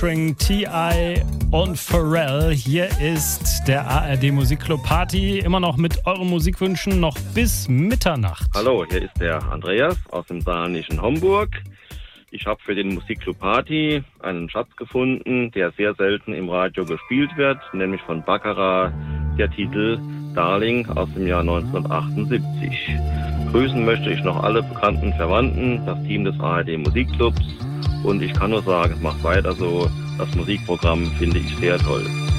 Offspring, T.I. und Pharrell. Hier ist der ARD Musikclub Party. Immer noch mit euren Musikwünschen noch bis Mitternacht. Hallo, hier ist der Andreas aus dem saarländischen Homburg. Ich habe für den Musikclub Party einen Schatz gefunden, der sehr selten im Radio gespielt wird, nämlich von Baccarat, der Titel Darling aus dem Jahr 1978. Grüßen möchte ich noch alle bekannten Verwandten, das Team des ARD Musikclubs, und ich kann nur sagen, macht weiter so. Das Musikprogramm finde ich sehr toll.